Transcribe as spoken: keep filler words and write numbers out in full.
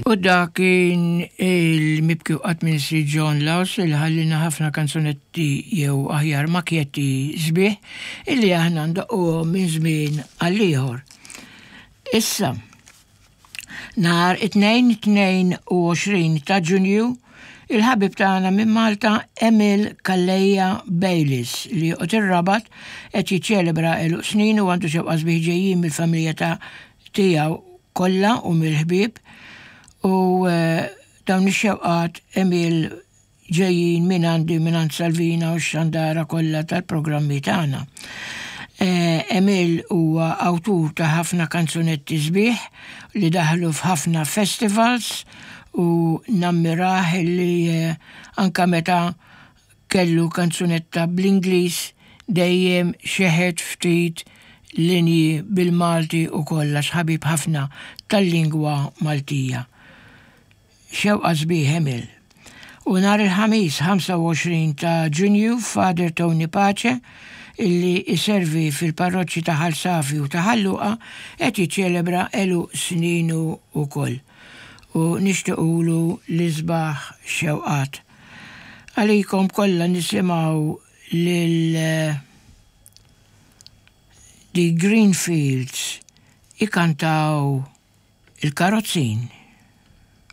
U da kien il-mibki waqt Ministri John Laws il ħallina ħafna kanzunetti jew aħjar makjetti sbieħ illi aħna ndaqqu minn żmien għal ieħor. Issa, nar it-tnejn u għoxrin ta' Ġunju, il-ħabib tagħna minn Malta Emil Kalleja Baylis li qed ir-Rabat qed jiċċelebra l snin u għandu xewqa sbieħ ġejjin mill-familja ta' tiegħu kollha u mill-ħbieb. U dawn ix-xewqat Emil ġejjin minn għandi minn Salvina u x-xandara kollha tal-programmi tagħna. Emil huwa awtur ta' ħafna kanzunetti sbieħ li daħlu f'ħafna festivals u nammiraħ li anka meta kellu kanzunetta bl-Ingliż dejjem xeħed ftit linji bil-Malti u kollha ħabib ħafna tal-lingwa Maltija. Xewqa sbieħ Emil. U nar il-ħamis ħamsa u għoxrin ta' Ġunju Father Tony Pace illi iservi fil-parroċċi ta' Ħalsafi u ta' Ħalluqa qed jiċċelebra elu sninu wkoll. U nixtiequlu l-isbaħ xewqat. Għalikom kollha nisimgħu lil The Greenfields ikantaw il-karozzin.